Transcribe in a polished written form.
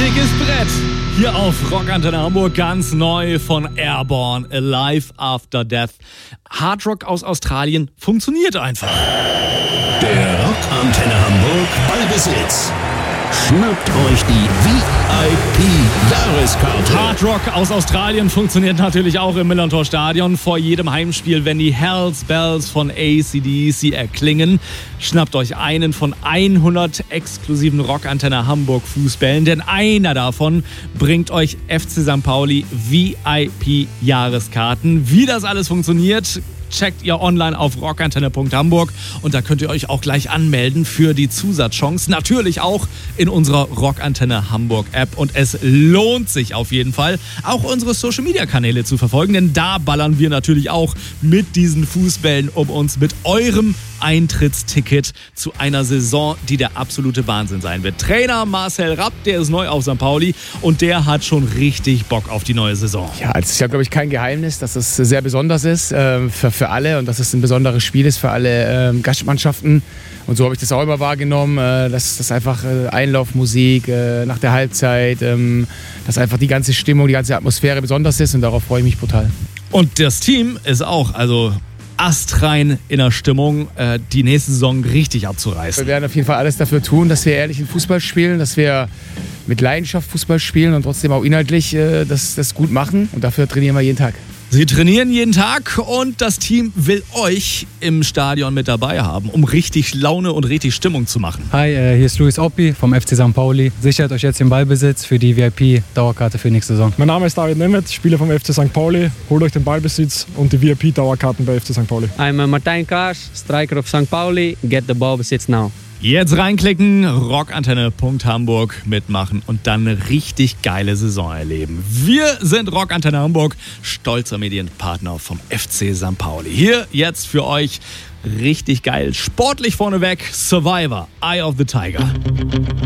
Dickes Brett. Hier auf Rockantenne Hamburg, ganz neu von Airborne, Alive After Death. Hardrock aus Australien funktioniert einfach. Der Rockantenne Hamburg Ballbesitz. Schnappt euch die VIP-Jahreskarte. Hardrock aus Australien funktioniert natürlich auch im Millerntor Stadion. Vor jedem Heimspiel, wenn die Hells Bells von AC/DC erklingen, schnappt euch einen von 100 exklusiven Rockantenne Hamburg Fußbällen, denn einer davon bringt euch FC St. Pauli VIP-Jahreskarten. Wie das alles funktioniert, checkt ihr online auf rockantenne.hamburg und da könnt ihr euch auch gleich anmelden für die Zusatzchance. Natürlich auch in unserer Rockantenne Hamburg App und es lohnt sich auf jeden Fall, auch unsere Social Media Kanäle zu verfolgen, denn da ballern wir natürlich auch mit diesen Fußbällen um uns, mit eurem Eintrittsticket zu einer Saison, die der absolute Wahnsinn sein wird. Trainer Marcel Rapp, der ist neu auf St. Pauli und der hat schon richtig Bock auf die neue Saison. Ja, es ist ja, glaube ich, kein Geheimnis, dass es sehr besonders ist für alle und dass es ein besonderes Spiel ist für alle Gastmannschaften. Und so habe ich das auch immer wahrgenommen, dass das einfach Einlaufmusik nach der Halbzeit, dass einfach die ganze Stimmung, die ganze Atmosphäre besonders ist und darauf freue ich mich brutal. Und das Team ist auch, astrein in der Stimmung, die nächste Saison richtig abzureißen. Wir werden auf jeden Fall alles dafür tun, dass wir ehrlichen Fußball spielen, dass wir mit Leidenschaft Fußball spielen und trotzdem auch inhaltlich das gut machen. Und dafür trainieren wir jeden Tag. Sie trainieren jeden Tag und das Team will euch im Stadion mit dabei haben, um richtig Laune und richtig Stimmung zu machen. Hi, hier ist Luis Oppi vom FC St. Pauli. Sichert euch jetzt den Ballbesitz für die VIP-Dauerkarte für nächste Saison. Mein Name ist David Nemeth, Spieler vom FC St. Pauli. Holt euch den Ballbesitz und die VIP-Dauerkarten bei FC St. Pauli. I'm Martijn Kaas, striker of St. Pauli. Get the Ballbesitz now. Jetzt reinklicken, rockantenne.hamburg mitmachen und dann eine richtig geile Saison erleben. Wir sind Rockantenne Hamburg, stolzer Medienpartner vom FC St. Pauli. Hier jetzt für euch richtig geil, sportlich vorneweg, Survivor, Eye of the Tiger.